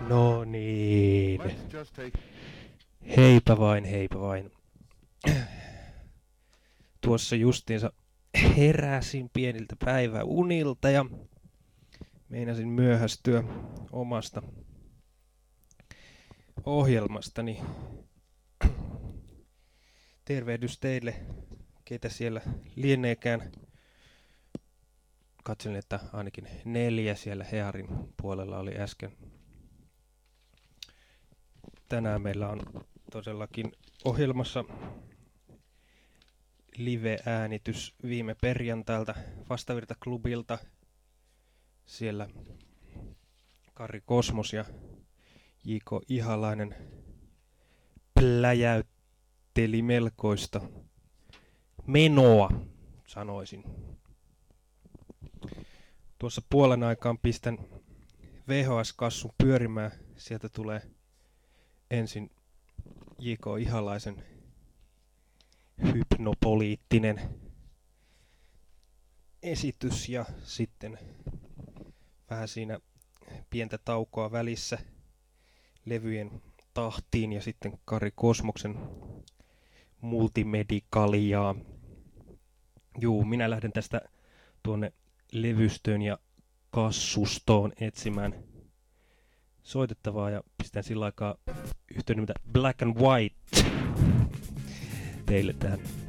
No niin. Heipä vain, heipä vain. Tuossa justiinsa heräsin pieniltä päiväunilta ja meinasin myöhästyä omasta ohjelmastani. Tervehdys teille, ketä siellä lieneekään. Katselin, että ainakin 4 siellä Hearin puolella oli äsken. Tänään meillä on todellakin ohjelmassa live-äänitys viime perjantailta Vastavirta-klubilta. Siellä Kari Kosmos ja J.K. Ihalainen pläjäytteli melkoista menoa, sanoisin. Tuossa puolen aikaan pistän VHS-kassun pyörimään. Sieltä tulee ensin J.K. Ihalaisen hypnopoliittinen esitys ja sitten vähän siinä pientä taukoa välissä levyjen tahtiin ja sitten Kari Kosmoksen multimedikaliaa. Juu, minä lähden tästä tuonne levystöön ja kassustoon etsimään soitettavaa ja pistän sillä aikaa yhtä nimeltä Black and White teille tähän